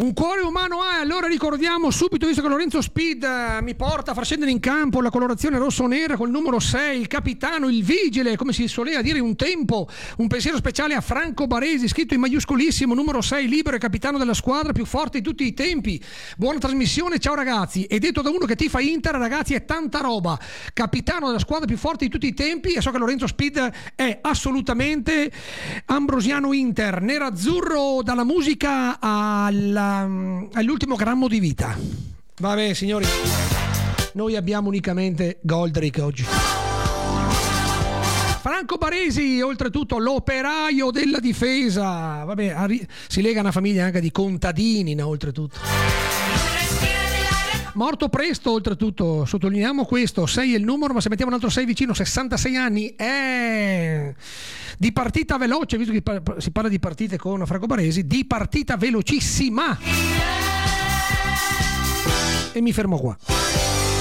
Un cuore umano allora ricordiamo subito, visto che Lorenzo Speed mi porta a far scendere in campo la colorazione rosso-nera col numero 6, il capitano, il vigile, come si soleva dire un tempo, un pensiero speciale a Franco Baresi, scritto in maiuscolissimo, numero 6, libero e capitano della squadra più forte di tutti i tempi. Buona trasmissione, ciao ragazzi. E detto da uno che tifa Inter, ragazzi, è tanta roba. Capitano della squadra più forte di tutti i tempi, e so che Lorenzo Speed è assolutamente ambrosiano Inter, nerazzurro dalla musica all'ultimo grammo di vita. Vabbè signori, noi abbiamo unicamente Goldrick oggi. Franco Baresi, oltretutto l'operaio della difesa, vabbè, si lega a una famiglia anche di contadini, no, oltretutto. Morto presto, oltretutto, sottolineiamo questo, 6 è il numero, ma se mettiamo un altro 6 vicino, 66 anni, di partita veloce, visto che si parla di partite con Franco Baresi, di partita velocissima. E mi fermo qua.